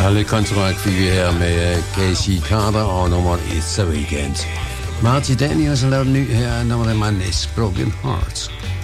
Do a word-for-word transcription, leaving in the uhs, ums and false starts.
har lidt kontrakt fik vi her med Casey Carter og nummer It's a Weekend. Marty Daniels har lavet en ny her, nummer der er Broken Hearts.